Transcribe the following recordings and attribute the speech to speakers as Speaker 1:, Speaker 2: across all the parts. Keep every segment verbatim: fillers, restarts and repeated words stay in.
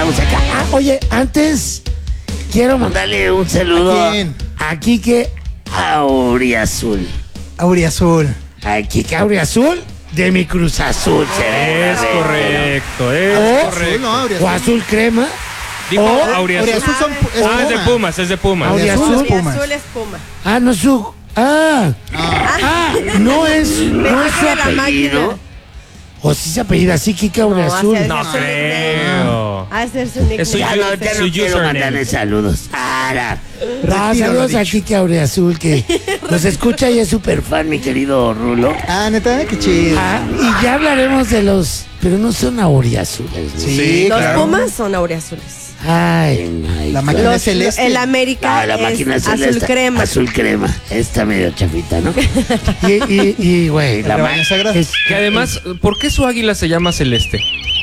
Speaker 1: estamos acá. Ah, oye, antes quiero mandarle un saludo
Speaker 2: ¿A quién?
Speaker 1: a Quique Auriazul.
Speaker 2: Auriazul.
Speaker 1: A Quique Auriazul de mi Cruz Azul. Se
Speaker 3: Es
Speaker 1: ve,
Speaker 3: correcto, es
Speaker 1: O-
Speaker 3: correcto.
Speaker 2: No, Auriazul.
Speaker 1: O azul crema.
Speaker 3: Dijo
Speaker 1: o-
Speaker 3: Auriazul.
Speaker 2: Auriazul son, es
Speaker 3: Ah, es de Pumas, es de Pumas.
Speaker 1: Auriazul.
Speaker 2: Auriazul es
Speaker 4: Y
Speaker 2: Pumas.
Speaker 4: azul es Puma.
Speaker 1: Ah, no su. Ah, ah, no es, no es su
Speaker 4: de la
Speaker 1: apellido.
Speaker 4: máquina.
Speaker 1: O si se apellida así, Quique Auriazul.
Speaker 4: así es.
Speaker 3: No
Speaker 4: Eso es
Speaker 3: creo.
Speaker 4: A hacer su nickname.
Speaker 3: Es su
Speaker 1: Ya
Speaker 3: yo-
Speaker 1: no, ya
Speaker 3: su
Speaker 1: no quiero
Speaker 3: username.
Speaker 1: mandarle saludos. Ah, no. No,
Speaker 2: Retiro
Speaker 1: saludos
Speaker 2: lo
Speaker 1: a
Speaker 2: dicho.
Speaker 1: Quique Auriazul, que nos escucha y es súper fan, mi querido Rulo.
Speaker 2: Ah, neta, qué chido.
Speaker 1: Ah, y ya hablaremos de los... Pero no son auriazules, ¿no?
Speaker 2: Sí,
Speaker 4: Los
Speaker 2: claro.
Speaker 4: Pumas son auriazules.
Speaker 1: Ay, ay.
Speaker 2: La máquina
Speaker 4: Los-
Speaker 2: es celeste.
Speaker 4: El América
Speaker 1: Ah, la
Speaker 4: es
Speaker 1: máquina
Speaker 4: azul
Speaker 1: celeste,
Speaker 4: crema.
Speaker 1: Azul crema. Está medio chafita, ¿no? Y, y, y güey, la
Speaker 2: rebaño
Speaker 1: máquina
Speaker 2: sagrado.
Speaker 1: es...
Speaker 3: Que además, ¿por qué su águila se llama Celeste?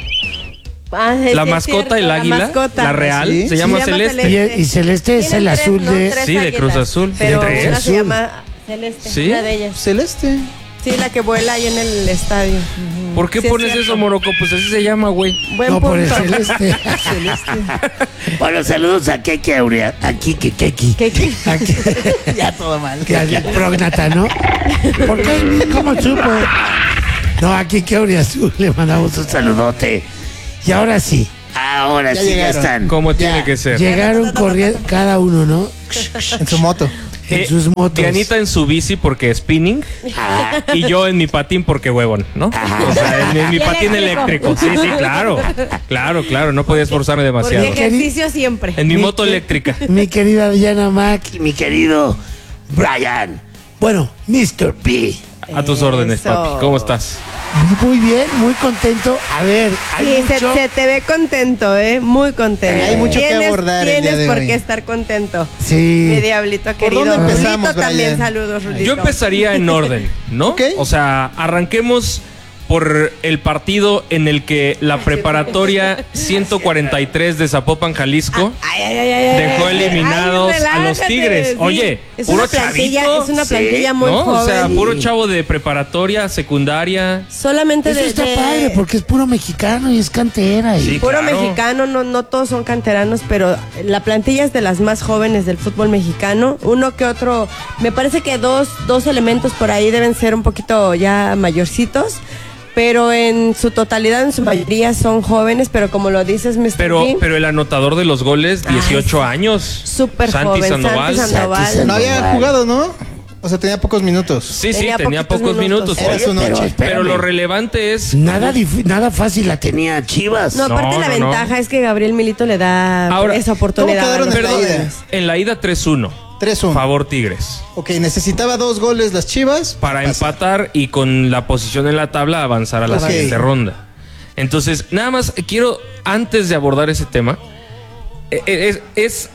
Speaker 4: Ah, es
Speaker 3: La
Speaker 4: cierto,
Speaker 3: mascota, el águila,
Speaker 4: la, mascota.
Speaker 3: la real,
Speaker 2: Sí.
Speaker 3: se llama
Speaker 4: Se llama
Speaker 3: Celeste.
Speaker 1: Y, y celeste es
Speaker 4: Tiene
Speaker 1: el
Speaker 4: tres,
Speaker 1: azul
Speaker 4: ¿no?
Speaker 1: de...
Speaker 4: Tres
Speaker 3: Sí, de
Speaker 4: águilas,
Speaker 3: Cruz Azul.
Speaker 4: Pero
Speaker 1: De Cruz
Speaker 4: una se
Speaker 1: Azul.
Speaker 4: llama Celeste,
Speaker 3: ¿Sí?
Speaker 4: una de ellas.
Speaker 2: Celeste.
Speaker 4: Sí, la que vuela ahí en el estadio.
Speaker 3: ¿Por qué
Speaker 4: Sí, es
Speaker 3: pones
Speaker 4: cierto.
Speaker 3: eso, Moroco? Pues así se llama, güey.
Speaker 4: Buen
Speaker 1: No,
Speaker 4: punto.
Speaker 1: por el celeste. Bueno, saludos a Keke Aurea... A Kike, Keki.
Speaker 4: ¿Qué-
Speaker 1: A Ke-
Speaker 2: Ya todo mal.
Speaker 1: Que al prógnata, ¿no? ¿Por qué? ¿Cómo supo? No, aquí que Auriazul le mandamos un saludote. Y ahora sí, ahora
Speaker 2: Ya
Speaker 1: sí ya
Speaker 2: llegaron.
Speaker 1: están.
Speaker 3: Como
Speaker 2: Ya.
Speaker 3: tiene que ser.
Speaker 1: Llegaron corriendo cada uno, ¿no?
Speaker 2: En su moto.
Speaker 1: En
Speaker 3: Eh,
Speaker 1: sus motos.
Speaker 3: Dianita en su bici porque spinning
Speaker 1: Ah,
Speaker 3: y yo en mi patín porque huevón, ¿no? O sea, en, en mi
Speaker 4: Y
Speaker 3: patín eléctrico.
Speaker 4: eléctrico.
Speaker 3: Sí, sí, claro. Claro, claro, no podía esforzarme
Speaker 4: Porque
Speaker 3: demasiado.
Speaker 4: ejercicio siempre.
Speaker 3: En mi
Speaker 1: Mi-
Speaker 3: moto eléctrica.
Speaker 1: mi querida Diana Mac y mi querido Brian. Bueno, mister P.
Speaker 3: A tus órdenes,
Speaker 4: Eso.
Speaker 3: papi. ¿Cómo estás?
Speaker 1: Muy bien, muy contento. A ver, hay
Speaker 4: Sí, se,
Speaker 1: mucho...
Speaker 4: se te ve contento, ¿eh? Muy contento.
Speaker 2: Hay mucho que
Speaker 4: Tienes-
Speaker 2: abordar el día
Speaker 4: Tienes
Speaker 2: de
Speaker 4: por
Speaker 2: hoy.
Speaker 4: qué estar contento.
Speaker 1: Sí.
Speaker 4: Mi diablito querido.
Speaker 2: dónde empezamos,
Speaker 4: Rulito también,
Speaker 2: Brian?
Speaker 4: saludos, Rulito.
Speaker 3: Yo empezaría en orden, ¿no?
Speaker 2: Ok.
Speaker 3: O sea, arranquemos por el partido en el que la preparatoria ciento cuarenta y tres de Zapopan, Jalisco,
Speaker 4: Ay, ay, ay, ay,
Speaker 3: dejó
Speaker 4: ay,
Speaker 3: eliminados
Speaker 4: ay,
Speaker 3: a los
Speaker 4: relájate,
Speaker 3: Tigres.
Speaker 4: sí.
Speaker 3: Oye,
Speaker 4: es
Speaker 3: puro
Speaker 4: una plantilla,
Speaker 3: chavito.
Speaker 4: es una
Speaker 1: Sí,
Speaker 4: plantilla muy
Speaker 3: ¿no?
Speaker 4: joven.
Speaker 3: O sea, puro chavo de preparatoria, secundaria.
Speaker 4: Solamente
Speaker 1: Eso
Speaker 4: de,
Speaker 1: está
Speaker 4: de-
Speaker 1: padre porque es puro mexicano y es cantera. Y...
Speaker 3: Sí.
Speaker 4: puro
Speaker 3: claro.
Speaker 4: mexicano, no, no todos son canteranos, pero la plantilla es de las más jóvenes del fútbol mexicano. Uno que otro, me parece que dos, dos elementos por ahí deben ser un poquito ya mayorcitos, pero en su totalidad, en su mayoría son jóvenes, pero como lo dices, mister
Speaker 3: Pero,
Speaker 4: P,
Speaker 3: pero el anotador de los goles, dieciocho años.
Speaker 4: súper
Speaker 3: Santi
Speaker 4: joven,
Speaker 3: Sandoval.
Speaker 4: Santi Sandoval.
Speaker 1: Santi
Speaker 2: No había
Speaker 1: Sandoval.
Speaker 2: jugado, ¿no? O sea, tenía pocos minutos.
Speaker 3: Sí, sí,
Speaker 4: Tenía
Speaker 3: tenía
Speaker 4: poquitos
Speaker 3: pocos minutos.
Speaker 4: minutos.
Speaker 2: Era
Speaker 3: Oye,
Speaker 2: su noche.
Speaker 1: Pero,
Speaker 3: pero
Speaker 1: espérame,
Speaker 3: lo relevante es.
Speaker 1: nada, dif- nada fácil la tenía Chivas.
Speaker 4: No, aparte
Speaker 3: No,
Speaker 4: la
Speaker 3: no, no.
Speaker 4: ventaja es que Gabriel Milito le da
Speaker 3: Ahora,
Speaker 4: esa oportunidad.
Speaker 2: ¿cómo quedaron
Speaker 4: a los
Speaker 2: en la
Speaker 4: jóvenes.
Speaker 2: ida?
Speaker 3: En la ida tres uno.
Speaker 2: tres uno.
Speaker 3: Favor Tigres.
Speaker 2: Ok, necesitaba dos goles las Chivas.
Speaker 3: Para
Speaker 2: Pasa.
Speaker 3: empatar y con la posición en la tabla avanzar a la
Speaker 2: Ok.
Speaker 3: siguiente ronda. Entonces, nada más quiero, antes de abordar ese tema, eh, es, es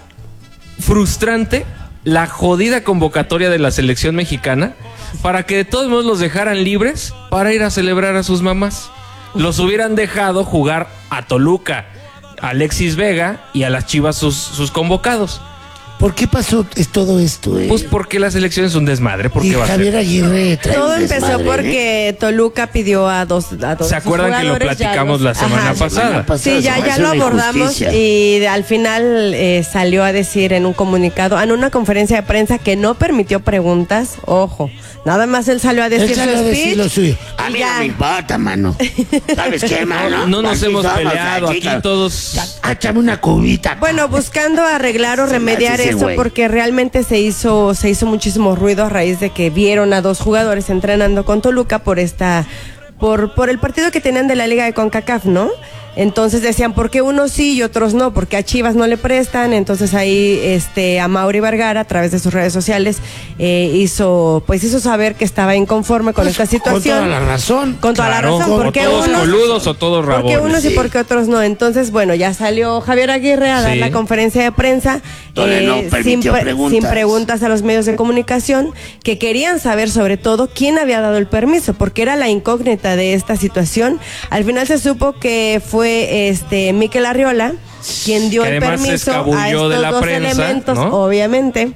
Speaker 3: frustrante la jodida convocatoria de la selección mexicana para que de todos modos los dejaran libres para ir a celebrar a sus mamás. Los hubieran dejado jugar a Toluca, a Alexis Vega y a las Chivas sus, sus convocados.
Speaker 1: ¿Por qué pasó es todo esto? Eh?
Speaker 3: Pues porque la selección es un desmadre. ¿Por
Speaker 1: y
Speaker 3: qué va a ser?
Speaker 1: Javier Aguirre trae
Speaker 4: Todo
Speaker 1: un
Speaker 4: empezó
Speaker 1: desmadre, ¿eh?
Speaker 4: porque Toluca pidió a dos, a dos
Speaker 3: ¿Se acuerdan que lo
Speaker 4: jugadores, ya
Speaker 3: platicamos
Speaker 4: los-
Speaker 3: la semana
Speaker 4: Ajá.
Speaker 3: pasada?
Speaker 1: Semana pasada,
Speaker 4: Sí,
Speaker 1: se
Speaker 4: ya,
Speaker 1: me
Speaker 4: ya
Speaker 1: hace
Speaker 4: lo
Speaker 1: una
Speaker 4: abordamos
Speaker 1: injusticia.
Speaker 4: y de- al final eh, salió a decir en un comunicado, en una conferencia de prensa que no permitió preguntas, ojo, nada más él salió a decir
Speaker 1: Él salió
Speaker 4: su
Speaker 1: a decir
Speaker 4: speech.
Speaker 1: lo suyo. A
Speaker 4: y
Speaker 1: mí
Speaker 4: ya.
Speaker 1: no me importa, mano. ¿Sabes qué, mano?
Speaker 3: No nos
Speaker 1: Aquí
Speaker 3: hemos
Speaker 1: somos,
Speaker 3: peleado, aquí
Speaker 1: cabrón.
Speaker 3: todos-
Speaker 1: Ya, échame una cubita.
Speaker 4: Bueno, buscando arreglar o
Speaker 1: Se me
Speaker 4: remediar
Speaker 1: hace ese
Speaker 4: eso
Speaker 1: güey.
Speaker 4: porque realmente se hizo se hizo muchísimo ruido a raíz de que vieron a dos jugadores entrenando con Toluca por esta por por el partido que tenían de la Liga de CONCACAF, ¿no? Entonces decían, ¿por qué unos sí y otros no? Porque a Chivas no le prestan. Entonces ahí este a Mauri Vergara, a través de sus redes sociales, eh, hizo pues hizo saber que estaba inconforme con
Speaker 1: Pues,
Speaker 4: esta situación.
Speaker 1: Con toda la razón.
Speaker 4: Con toda
Speaker 3: Claro,
Speaker 4: la razón,
Speaker 3: o
Speaker 4: porque
Speaker 3: todos
Speaker 4: unos,
Speaker 3: coludos o todos
Speaker 4: porque
Speaker 3: rabones.
Speaker 4: unos y
Speaker 1: sí.
Speaker 4: porque otros no. Entonces, bueno, ya salió Javier Aguirre a dar
Speaker 3: Sí.
Speaker 4: la conferencia de prensa
Speaker 1: Donde no
Speaker 4: sin,
Speaker 1: permitió
Speaker 4: pre-
Speaker 1: preguntas.
Speaker 4: sin preguntas a los medios de comunicación que querían saber sobre todo quién había dado el permiso, porque era la incógnita de esta situación. Al final se supo que fue este Mikel Arriola quien dio
Speaker 3: Que
Speaker 4: el
Speaker 3: además se
Speaker 4: permiso a
Speaker 3: escabulló
Speaker 4: estos
Speaker 3: de la
Speaker 4: dos
Speaker 3: prensa,
Speaker 4: elementos,
Speaker 3: ¿no?
Speaker 4: obviamente.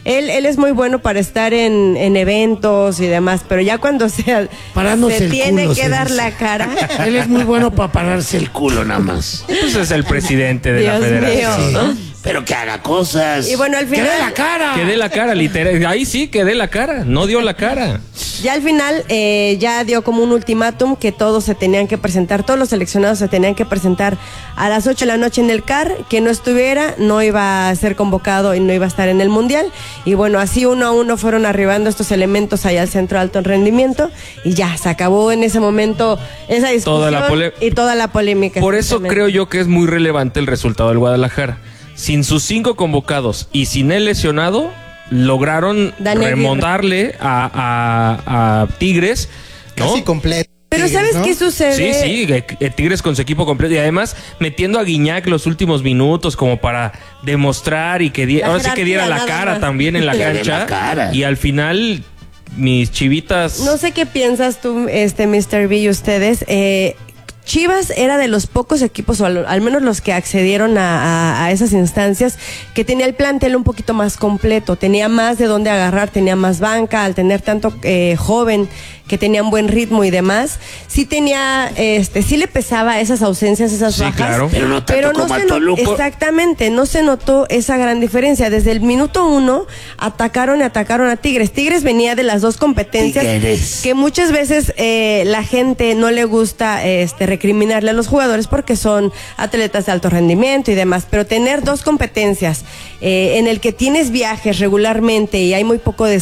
Speaker 4: Él, él es muy bueno para estar en, en eventos y demás, pero ya cuando se,
Speaker 1: Parándose
Speaker 4: se
Speaker 1: el
Speaker 4: tiene
Speaker 1: culo,
Speaker 4: que
Speaker 1: se
Speaker 4: dar
Speaker 1: dice.
Speaker 4: la cara.
Speaker 1: Él es muy bueno para pararse el culo nada más.
Speaker 3: Pues es el presidente de la
Speaker 4: Dios
Speaker 3: federación.
Speaker 4: mío.
Speaker 1: Sí, pero que haga cosas.
Speaker 4: Y bueno, al
Speaker 1: ¡Que
Speaker 4: final-
Speaker 1: dé la cara!
Speaker 3: Que dé la cara, literal. Ahí sí, que dé la cara. No dio la cara.
Speaker 4: Ya al final eh, ya dio como un ultimátum que todos se tenían que presentar, todos los seleccionados se tenían que presentar a las ocho de la noche en el C A R, quien no estuviera no iba a ser convocado y no iba a estar en el Mundial. Y bueno, así uno a uno fueron arribando estos elementos allá al Centro de Alto Rendimiento y ya se acabó en ese momento esa discusión
Speaker 3: Toda la pole-
Speaker 4: y toda la polémica.
Speaker 3: Por eso
Speaker 4: exactamente.
Speaker 3: creo yo que es muy relevante el resultado del Guadalajara. Sin sus cinco convocados y sin él lesionado, lograron
Speaker 4: Daniel
Speaker 3: remontarle a, a- a Tigres, ¿no?
Speaker 2: Casi completo.
Speaker 4: Pero ¿sabes
Speaker 2: ¿no?
Speaker 4: qué sucede?
Speaker 3: Sí, sí, eh, eh, Tigres con su equipo completo y además metiendo a Guiñac los últimos minutos como para demostrar y que di-
Speaker 4: La
Speaker 3: ahora sí que diera la
Speaker 4: jerarquía, nada
Speaker 3: cara
Speaker 4: más.
Speaker 3: también en la
Speaker 1: Que dé la
Speaker 3: cancha
Speaker 1: cara.
Speaker 3: y al final mis chivitas
Speaker 4: No sé qué piensas tú, este mister B y ustedes. Eh, Chivas era de los pocos equipos, o al, al menos los que accedieron a, a- a esas instancias, que tenía el plantel un poquito más completo, tenía más de dónde agarrar, tenía más banca, al tener tanto eh, joven que tenían buen ritmo y demás, sí tenía, este, sí le pesaba esas ausencias, esas
Speaker 3: Sí,
Speaker 4: bajas.
Speaker 3: claro.
Speaker 1: Pero no tanto como
Speaker 4: se
Speaker 1: a
Speaker 4: no-
Speaker 1: Toluca.
Speaker 4: exactamente, no se notó esa gran diferencia. Desde el minuto uno atacaron y atacaron a Tigres. Tigres venía de las dos competencias
Speaker 1: Tigres.
Speaker 4: que muchas veces eh, la gente no le gusta este, recriminarle a los jugadores porque son atletas de alto rendimiento y demás, pero tener dos competencias eh, en el que tienes viajes regularmente y hay muy poco descanso